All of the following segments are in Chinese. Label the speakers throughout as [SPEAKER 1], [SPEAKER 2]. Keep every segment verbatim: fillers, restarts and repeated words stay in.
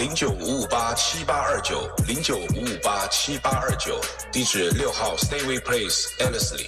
[SPEAKER 1] 零九五五八七八二九零九五五八七八二九，地址六号 Stayway Place Ellerslie。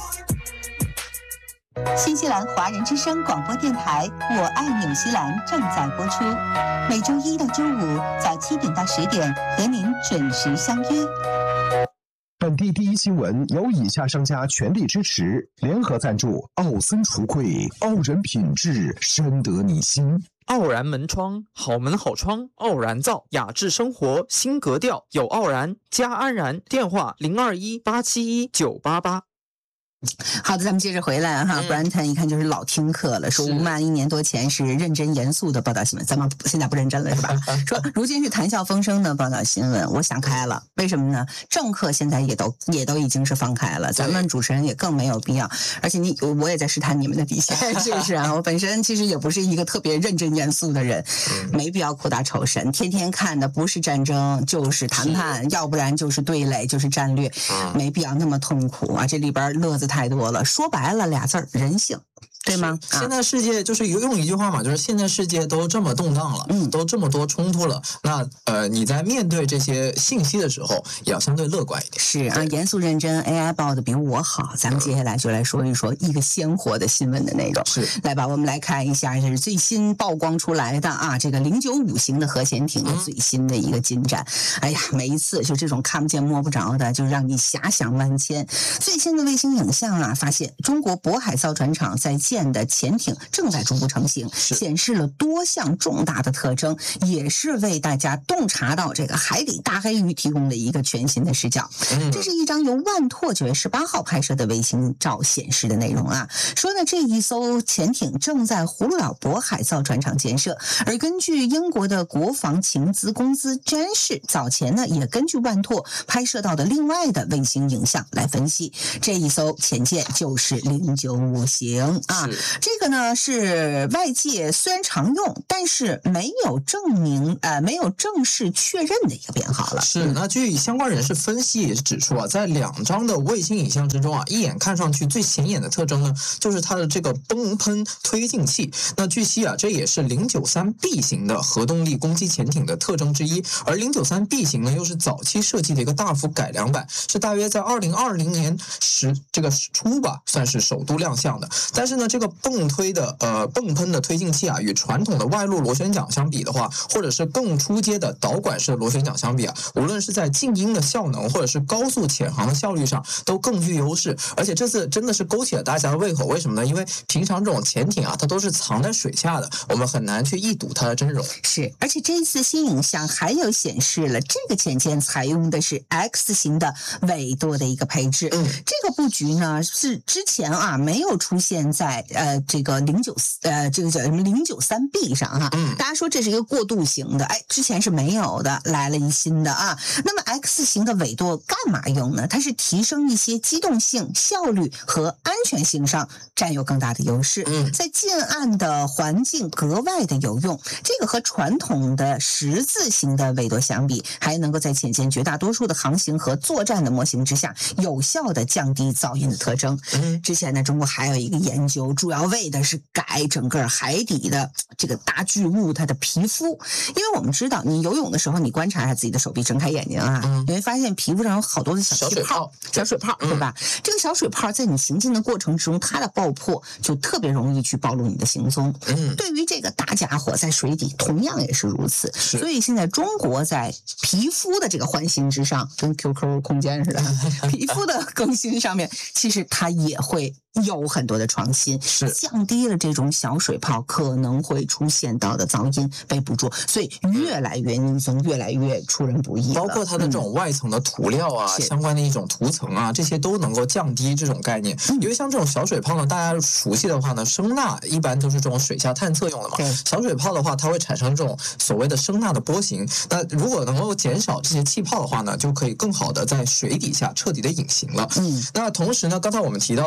[SPEAKER 2] 新西兰华人之声广播电台《我爱纽西兰》正在播出，每周一到周五早七点到十点和您准时相约。
[SPEAKER 3] 本地第一新闻由以下商家全力支持，联合赞助：奥森橱柜，傲人品质，深得你心。
[SPEAKER 4] 傲然门窗，好门好窗，傲然造，雅致生活新格调，有傲然加安然。电话零二一八七一九八八。
[SPEAKER 2] 好的，咱们接着回来哈。Brenton 一看就是老听课了，说吴曼一年多前是认真严肃的报道新闻，咱们现在不认真了是吧？说如今是谈笑风生的报道新闻，我想开了，为什么呢？政客现在也都也都已经是放开了，咱们主持人也更没有必要，而且你我也在试探你们的底线，是不是啊？我本身其实也不是一个特别认真严肃的人，没必要苦大仇深，天天看的不是战争就是谈判，要不然就是对垒，就是战略，没必要那么痛苦啊！这里边乐子太多了，说白了俩字儿人性，对吗？
[SPEAKER 5] 现在世界就是用一句话嘛，就是现在世界都这么动荡了，嗯，都这么多冲突了，那呃你在面对这些信息的时候，也要相对乐观一点。
[SPEAKER 2] 是啊，严肃认真 ，A I 报的比我好。咱们接下来就来说一说一个鲜活的新闻的内容。
[SPEAKER 5] 是，
[SPEAKER 2] 来吧，我们来看一下，这是最新曝光出来的啊，这个零九五型的核潜艇的最新的一个进展。嗯、哎呀，每一次就这种看不见摸不着的，就让你遐想万千。最新的卫星影像啊，发现中国渤海造船厂在建的潜艇正在逐步成型，显示了多项重大的特征，也是为大家洞察到这个海底大黑鱼提供了一个全新的视角。嗯、这是一张由万拓九月十八号拍摄的卫星照显示的内容啊，说呢这一艘潜艇正在葫芦岛渤海造船厂建设，而根据英国的国防情资公司詹氏早前呢也根据万拓拍摄到的另外的卫星影像来分析，这一艘潜舰就是零九五型啊。这个呢是外界虽然常用，但是没有证明呃没有正式确认的一个编号了。
[SPEAKER 5] 是，那据相关人士分析也是指出啊，在两张的卫星影像之中啊，一眼看上去最显眼的特征呢，就是它的这个泵喷推进器。那据悉啊，这也是零九三 B 型的核动力攻击潜艇的特征之一，而零九三 B 型呢又是早期设计的一个大幅改良版，是大约在二零二零年十这个初吧，算是首度亮相的。但是呢，这个泵推的呃泵喷的推进器啊，与传统的外露螺旋桨相比的话，或者是更初阶的导管式的螺旋桨相比啊，无论是在静音的效能或者是高速潜航的效率上，都更具优势。而且这次真的是勾起了大家的胃口，为什么呢？因为平常这种潜艇啊，它都是藏在水下的，我们很难去一睹它的真容。
[SPEAKER 2] 是，而且这一次新影像还有显示了这个潜舰采用的是 X 型的尾舵的一个配置。嗯，这个布局呢是之前啊没有出现在呃这个零九呃这个叫什么零九三 B 上哈、啊。嗯，大家说这是一个过渡型的，哎，之前是没有的，来了一新的啊。那么 X 型的尾舵干嘛用呢？它是提升一些机动性、效率和安全性上占有更大的优势，嗯，在近岸的环境格外的有用。这个和传统的十字型的尾舵相比，还能够在潜舰绝大多数的航行和作战的模型之下，有效的降低噪音的特征。嗯，之前呢，中国还有一个研究，主要为的是改整个海底的这个大巨物它的皮肤，因为我们知道，你游泳的时候，你观察一下自己的手臂，睁开眼睛啊，嗯、你会发现皮肤上有好多的小气泡、小水泡，对吧？嗯、这个小水泡在你行进的过程之中，它的爆破就特别容易去暴露你的行踪。嗯，对于这个大家伙在水底同样也是如此。所以现在中国在皮肤的这个换新之上，跟 Q Q 空间似的，皮肤的更新上面，其实它也会有很多的创新，是降低了这种小水泡可能会出现到的噪音被捕捉，所以越来越密封，越来越出人不意了。
[SPEAKER 5] 包括它的这种外层的涂料啊，嗯、相关的一种涂层啊，这些都能够降低这种概念。嗯、因为像这种小水泡呢，大家熟悉的话呢，声呐一般都是这种水下探测用的嘛。小水泡的话，它会产生这种所谓的声呐的波形。那如果能够减少这些气泡的话呢，就可以更好的在水底下彻底的隐形了。嗯，那同时呢，刚才我们提到的，现在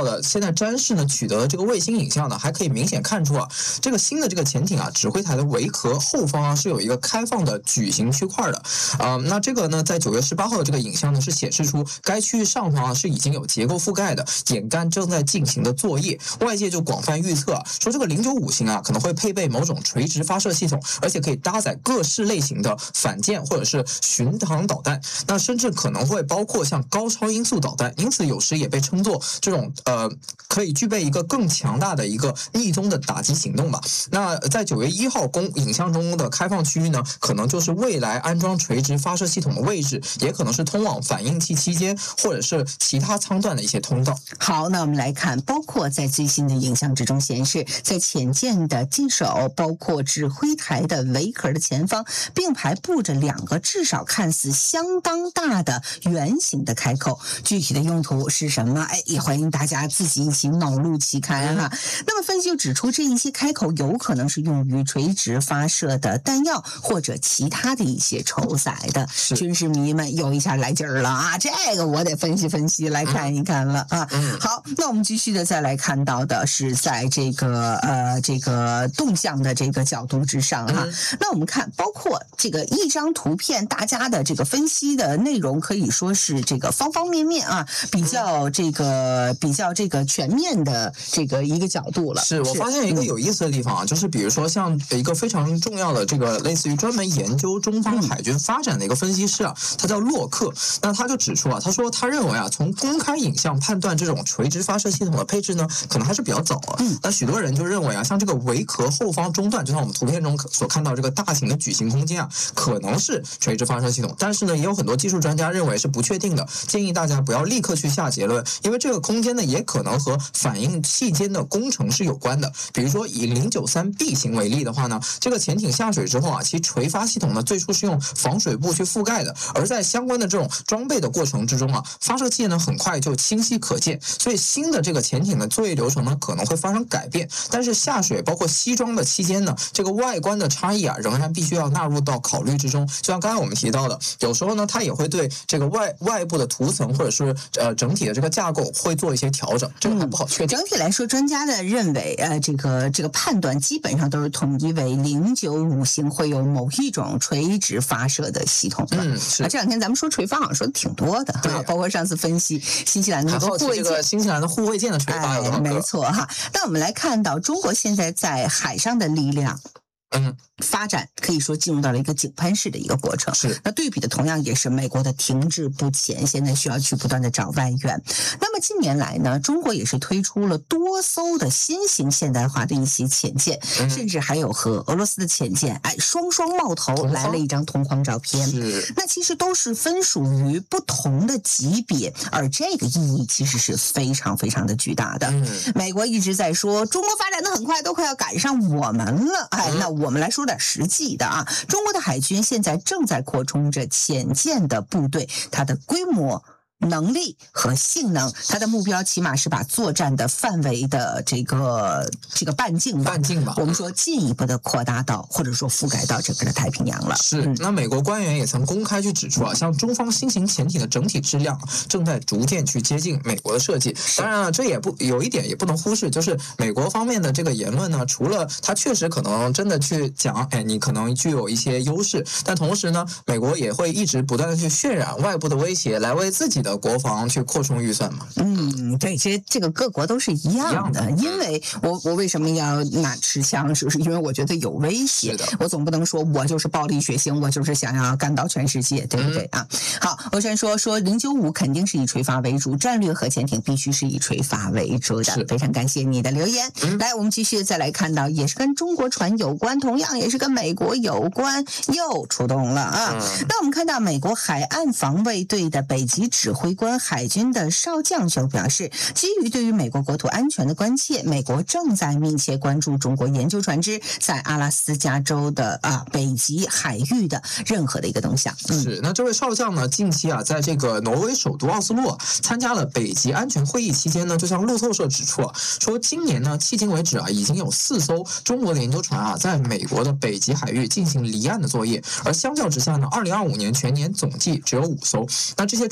[SPEAKER 5] 在詹氏呢取得的这个卫星影像呢，还可以明显看出啊，这个新的这个潜艇啊，指挥台的尾壳后方啊是有一个开放的矩形区块的啊、呃。那这个呢，在九月十八号的这个影像呢，是显示出该区域上方啊是已经有结构覆盖的，掩盖正在进行的作业。外界就广泛预测啊，说这个零九五型啊可能会配备某种垂直发射系统，而且可以搭载各式类型的反舰或者是巡航导弹，那甚至可能会包括像高超音速导弹，因此有时也被称作这种呃可以具备一个更强大的一个逆踪的打击行动吧。那在九月一号公影像中的开放区域呢，可能就是未来安装垂直发射系统的位置，也可能是通往反应器期间或者是其他舱段的一些通道。
[SPEAKER 2] 好，那我们来看，包括在最新的影像之中显示，在潜舰的舰首，包括指挥台的尾壳的前方，并排布着两个至少看似相当大的圆形的开口。具体的用途是什么？哎，也欢迎大家自己一起脑路齐开哈。那么分析就指出，这一些开口有可能是用于垂直发射的弹药或者其他的一些筹载的。军事迷们有一下来劲儿了啊！这个我得分析分析，来看一看了啊。
[SPEAKER 5] 嗯、
[SPEAKER 2] 好，那我们继续的再来看到的是在这个呃这个动向的这个角度之上哈。嗯、那我们看，包括这个一张图片，大家的这个分析的内容可以说是这个方方面面啊，比较这个比较这个全面的这个一个角度了。
[SPEAKER 5] 是我发现一个有意思的地方啊，嗯、就是比如说像一个非常重要的这个类似于专门研究中方海军发展的一个分析师啊，他叫洛克，那他就指出啊，他说他认为啊，从公开影像判断这种垂直发射系统的配置呢，可能还是比较早啊。嗯，那许多人就认为啊，像这个尾壳后方中段，就像我们图片中所看到这个大型的矩形空间啊，可能是垂直发射系统，但是呢，也有很多技术专家认为是不确定的，建议大家不要立刻去下结论，因为这个空间呢，也可能和反应器间的工程是有关的。比如说以零九三 B 型为例的话呢，这个潜艇下水之后啊，其垂发系统呢最初是用防水布去覆盖的，而在相关的这种装备的过程之中啊，发射器呢很快就清晰可见，所以新的这个潜艇的作业流程呢可能会发生改变，但是下水包括西装的期间呢，这个外观的差异啊仍然必须要纳入到考虑之中。就像刚才我们提到的，有时候呢它也会对这个外外部的涂层或者是呃整体的这个架构会做一些调整，这个还不好确定。
[SPEAKER 2] 嗯、整体来说，专家的认为，呃，这个这个判断基本上都是统一为零九五型会有某一种垂直发射的系统。
[SPEAKER 5] 嗯，是。
[SPEAKER 2] 啊，这两天咱们说垂发好像说的挺多的，
[SPEAKER 5] 对、
[SPEAKER 2] 啊，包括上次分析新西兰的护卫舰，
[SPEAKER 5] 这个新西兰的护卫舰的垂发有多少个？
[SPEAKER 2] 哎，没错哈。那我们来看到中国现在在海上的力量。
[SPEAKER 5] 嗯，
[SPEAKER 2] 发展可以说进入到了一个井喷式的一个过程。
[SPEAKER 5] 是，
[SPEAKER 2] 那对比的同样也是美国的停滞不前，现在需要去不断的找外援。那么近年来呢，中国也是推出了多艘的新型现代化的一些潜舰，嗯、甚至还有和俄罗斯的潜舰哎双双冒头来了一张同框照片。
[SPEAKER 5] 是，
[SPEAKER 2] 那其实都是分属于不同的级别，而这个意义其实是非常非常的巨大的。
[SPEAKER 5] 嗯、
[SPEAKER 2] 美国一直在说中国发展的很快，都快要赶上我们了。哎，嗯、那我们来说点实际的啊，中国的海军现在正在扩充着潜舰的部队，它的规模、能力和性能，它的目标起码是把作战的范围的这个这个半径吧，
[SPEAKER 5] 半径吧，
[SPEAKER 2] 我们说进一步的扩大到或者说覆盖到整个的太平洋了。
[SPEAKER 5] 是，嗯、那美国官员也曾公开去指出啊，像中方新型潜艇的整体质量正在逐渐去接近美国的设计。当然了，这也不有一点也不能忽视，就是美国方面的这个言论呢，除了它确实可能真的去讲，哎，你可能具有一些优势，但同时呢，美国也会一直不断的去渲染外部的威胁，来为自己的国防去扩充预算嘛。
[SPEAKER 2] 嗯，对，其实这个各国都是一样的，因为我我为什么要拿持枪，是不是因为我觉得有威胁？我总不能说我就是暴力血腥，我就是想要干倒全世界，对不对、嗯、啊？好，欧山说说零九五肯定是以垂发为主，战略核潜艇必须是以垂发为主的。非常感谢你的留言。嗯、来，我们继续再来看到，也是跟中国船有关，同样也是跟美国有关，又出动了啊。嗯、那我们看到美国海岸防卫队的北极指挥官海军的少将就表示，基于对于美国国土安全的关切，美国正在密切关注中国研究船只在阿拉斯加州的啊北极海域的任何的一个动向。
[SPEAKER 5] 嗯、是，那这位少将呢，近期啊，在这个挪威首都奥斯陆、啊、参加了北极安全会议期间呢，就向路透社指出啊，说今年呢，迄今为止啊，已经有四艘中国的研究船啊，在美国的北极海域进行离岸的作业，而相较之下呢，二零二五年全年总计只有五艘。那这些中国船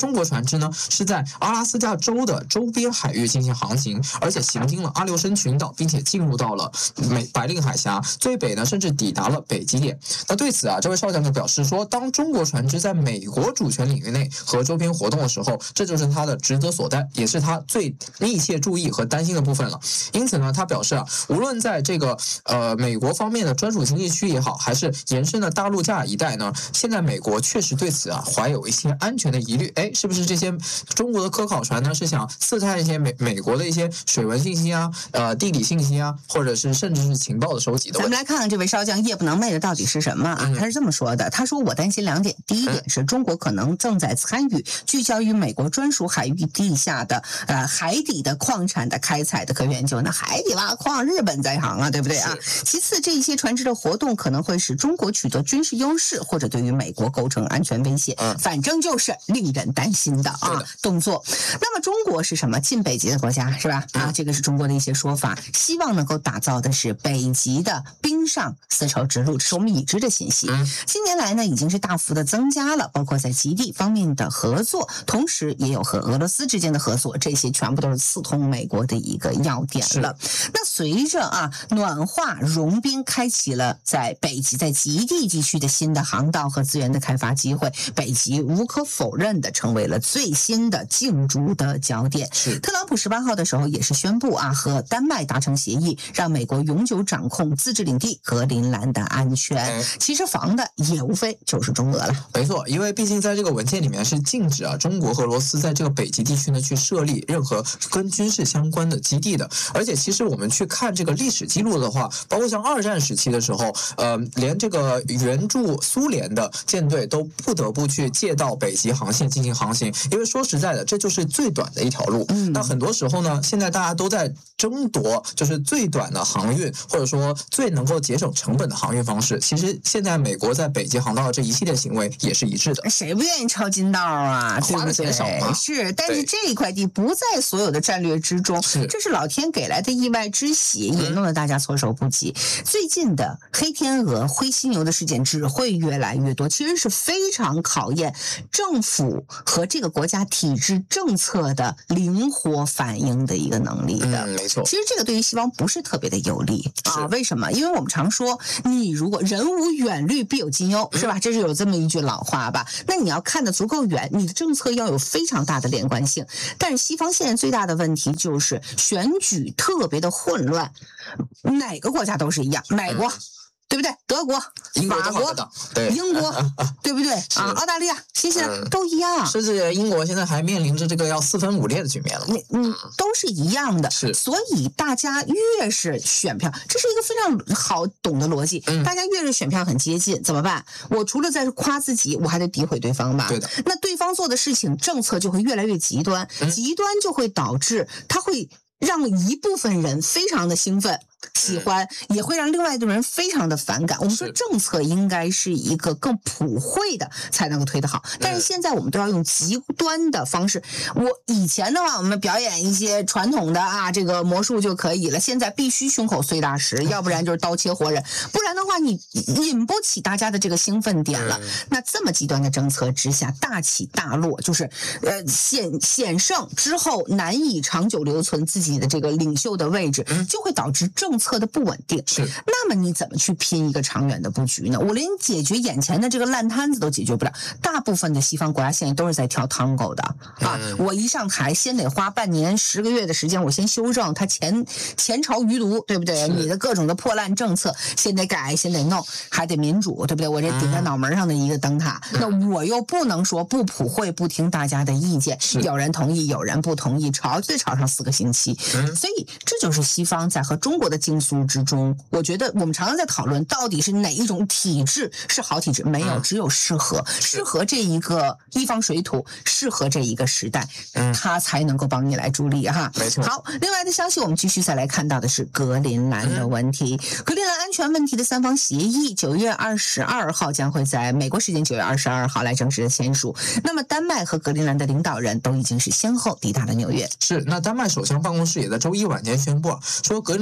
[SPEAKER 5] 制呢是在阿拉斯加州的周边海域进行航行，而且行经了阿留申群岛，并且进入到了美白令海峡，最北呢甚至抵达了北极点。那对此啊，这位少将就表示说，当中国船只在美国主权领域内和周边活动的时候，这就是他的职责所在，也是他最密切注意和担心的部分了。因此呢，他表示啊，无论在这个呃美国方面的专属经济区也好，还是延伸的大陆架一带呢，现在美国确实对此啊怀有一些安全的疑虑。哎，是不是这些中国的科考船呢是想刺探一些美美国的一些水文信息啊、呃地理信息啊，或者是甚至是情报的收集的问题？
[SPEAKER 2] 咱们来看看这位少将夜不能寐的到底是什么啊？
[SPEAKER 5] 嗯、
[SPEAKER 2] 他是这么说的，他说我担心两点，第一点是中国可能正在参与聚焦于美国专属海域地下的呃海底的矿产的开采的科学研究，那海底挖矿日本在行啊，对不对啊？其次，这些船只的活动可能会使中国取得军事优势，或者对于美国构成安全威胁，
[SPEAKER 5] 嗯、
[SPEAKER 2] 反正就是令人担心的啊
[SPEAKER 5] 的
[SPEAKER 2] 动作。那么中国是什么？近北极的国家是吧？啊，
[SPEAKER 5] 嗯、
[SPEAKER 2] 这个是中国的一些说法，希望能够打造的是北极的冰上丝绸之路，这是我们已知的信息。
[SPEAKER 5] 嗯、
[SPEAKER 2] 近年来呢，已经是大幅的增加了，包括在极地方面的合作，同时也有和俄罗斯之间的合作，这些全部都是刺痛美国的一个要点了。那随着啊暖化融冰，开启了在北极在极地地区的新的航道和资源的开发机会，北极无可否认的成为了最新的竞逐的焦点。特朗普十八号的时候也是宣布啊，和丹麦达成协议，让美国永久掌控自治领地格陵兰的安全。其实防的也无非就是中俄了。
[SPEAKER 5] 没错，因为毕竟在这个文件里面是禁止啊中国和俄罗斯在这个北极地区呢去设立任何跟军事相关的基地的。而且其实我们去看这个历史记录的话，包括像二战时期的时候，呃，连这个援助苏联的舰队都不得不去借道北极航线进行航行，因为说实在的，这就是最短的一条路。
[SPEAKER 2] 嗯、
[SPEAKER 5] 那很多时候呢，现在大家都在争夺就是最短的航运，或者说最能够节省成本的航运方式。其实现在美国在北极航道的这一系列行为也是一致的。
[SPEAKER 2] 谁不愿意抄近道啊？
[SPEAKER 5] 花的钱少嘛？
[SPEAKER 2] 是，但是这一块地不在所有的战略之中，这是老天给来的意外之喜，也弄得大家措手不及。嗯、最近的黑天鹅、灰犀牛的事件只会越来越多，其实是非常考验政府和这个国家体制政策的灵活反应的一个能力的。
[SPEAKER 5] 嗯，没错。
[SPEAKER 2] 其实这个对于西方不是特别的有利啊？为什么？因为我们常说，你如果人无远虑，必有近忧，是吧？这是有这么一句老话吧？那你要看得足够远，你的政策要有非常大的连贯性。但是西方现在最大的问题就是选举特别的混乱，哪个国家都是一样，美国。嗯对不对？德国、法国、
[SPEAKER 5] 对
[SPEAKER 2] 英国，对不对啊？澳大利亚、新西兰、嗯、都一样。
[SPEAKER 5] 甚至英国现在还面临着这个要四分五裂的局面了。
[SPEAKER 2] 你嗯，都是一样的。
[SPEAKER 5] 是，
[SPEAKER 2] 所以大家越是选票，这是一个非常好懂的逻辑。嗯、大家越是选票很接近，怎么办？我除了在夸自己，我还得诋毁对方吧？
[SPEAKER 5] 对的。
[SPEAKER 2] 那对方做的事情，政策就会越来越极端，嗯、极端就会导致他会让一部分人非常的兴奋。喜欢也会让另外的人非常的反感。我们说政策应该是一个更普惠的才能够推得好，但是现在我们都要用极端的方式。我以前的话，我们表演一些传统的啊，这个魔术就可以了。现在必须胸口碎大石，要不然就是刀切活人，不然的话你引不起大家的这个兴奋点了。那这么极端的政策之下，大起大落，就是呃险险胜之后难以长久留存自己的这个领袖的位置，就会导致政策的不稳定。
[SPEAKER 5] 是，
[SPEAKER 2] 那么你怎么去拼一个长远的布局呢？我连解决眼前的这个烂摊子都解决不了。大部分的西方国家现在都是在跳 tango 的啊！嗯、我一上台，先得花半年、十个月的时间，我先修正它前前朝余毒，对不对？你的各种的破烂政策，先得改，先得弄，还得民主，对不对？我这顶在脑门上的一个灯塔，嗯、那我又不能说不普惠，不听大家的意见，有人同意，有人不同意，吵就吵上四个星期。嗯、所以这就是西方在和中国的竞速之中，我觉得我们常常在讨论到底是哪一种体制是好体制，没有，只有适合适合这一个一方水土，适合这一个时代，嗯、它才能够帮你来助力哈。
[SPEAKER 5] 没错。
[SPEAKER 2] 好，另外的消息我们继续再来看到的是格陵兰的问题，嗯、格陵兰安全问题的三方协议，九月二十二号将会在美国时间九月二十二号来正式的签署。那么丹麦和格陵兰的领导人都已经是先后抵达了纽约。
[SPEAKER 5] 是，那丹麦首相办公室也在周一晚间宣布啊，说格陵兰的自治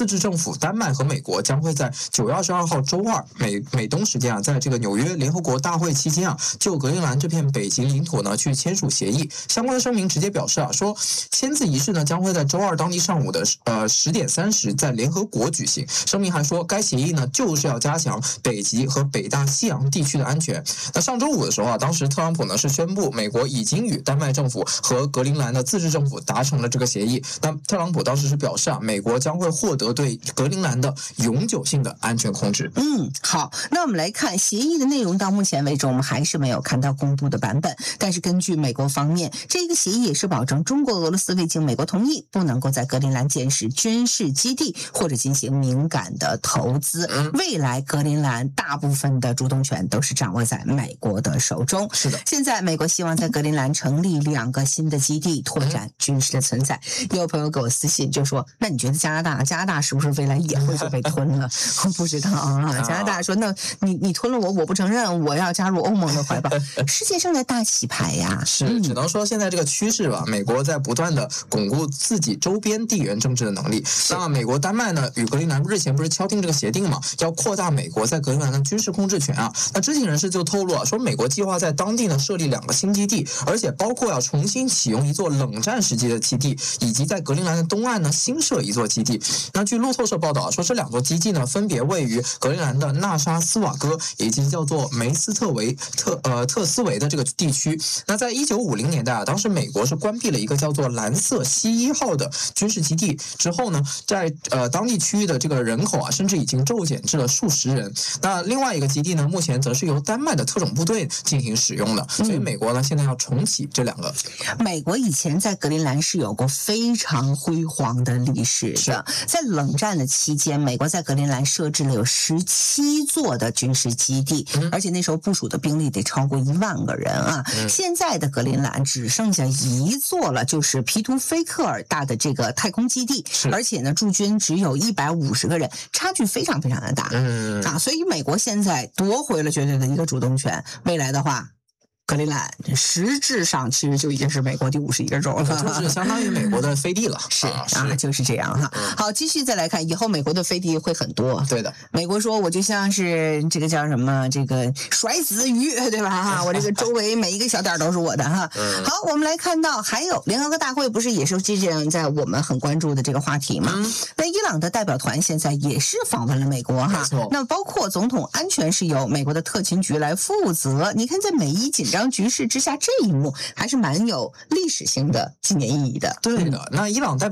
[SPEAKER 5] 治政府丹麦和美国将会在九月二十二号周二美美东时间啊，在这个纽约联合国大会期间啊，就格陵兰这片北极领土呢去签署协议。相关的声明直接表示啊，说签字仪式呢将会在周二当地上午的呃十点三十在联合国举行。声明还说，该协议呢就是要加强北极和北大西洋地区的安全。那上周五的时候啊，当时特朗普呢是宣布美国已经与丹麦政府和格陵兰的自治政府达成了这个协议。那特朗普当时是表示啊，美国将会获得对格陵兰的永久性的安全控制。
[SPEAKER 2] 嗯，好，那我们来看协议的内容。到目前为止，我们还是没有看到公布的版本。但是根据美国方面，这个协议也是保证中国、俄罗斯未经美国同意，不能够在格陵兰建设军事基地或者进行敏感的投资。未来格陵兰大部分的主动权都是掌握在美国的手中。
[SPEAKER 5] 是的，
[SPEAKER 2] 现在美国希望在格陵兰成立两个新的基地，拓展军事的存在。也有朋友给我私信就说，那你觉得加拿大加拿大是不是未来也会就被吞了？我不知道啊。加拿大说，那你你吞了我，我不承认，我要加入欧盟的怀抱。世界上的大洗牌呀，
[SPEAKER 5] 是只能说现在这个趋势吧，美国在不断的巩固自己周边地缘政治的能力。那美国丹麦呢与格陵兰日前不是敲定这个协定嘛，要扩大美国在格陵兰的军事控制权啊。那知情人士就透露啊，说美国计划在当地呢设立两个新基地，而且包括要重新启用一座冷战时期的基地，以及在格陵兰的东岸呢新设一座基地。那据路透社报道啊，说这两座基地呢分别位于格陵兰的纳沙斯瓦戈以及叫做梅斯特维特呃特斯维的这个地区。那在一九五零年代啊，当时美国是关闭了一个叫做蓝色西一号的军事基地之后呢，在呃当地区域的这个人口啊，甚至已经骤减至了数十人。那另外一个基地呢，目前则是由丹麦的特种部队进行使用的。所以美国呢现在要重启这两个。
[SPEAKER 2] 美国以前在格陵兰是有过非常辉煌的历史的，在冷战的期间，美国在格陵兰设置了有十七座的军事基地，嗯、而且那时候部署的兵力得超过一万个人啊。嗯、现在的格陵兰只剩下一座了，就是皮图菲克尔大的这个太空基地，而且呢驻军只有一百五十个人，差距非常非常的大。嗯啊，所以美国现在夺回了绝对的一个主动权，未来的话。格陵兰实质上其实就已经是美国第五十一个州了，
[SPEAKER 5] 就是相当于美国的飞地了。
[SPEAKER 2] 是啊，是就是这样哈。好，继续再来看，以后美国的飞地会很多。
[SPEAKER 5] 对的，
[SPEAKER 2] 美国说我就像是这个叫什么，这个甩子鱼，对吧？哈，我这个周围每一个小点都是我的哈。嗯、好，我们来看到还有联合国大会不是也是这样在我们很关注的这个话题吗？嗯、那伊朗的代表团现在也是访问了美国哈。那包括总统安全是由美国的特勤局来负责。你看在美伊紧张局势之下，这一幕还是蛮有历史性的纪念意义的。
[SPEAKER 5] 对的，那伊朗代表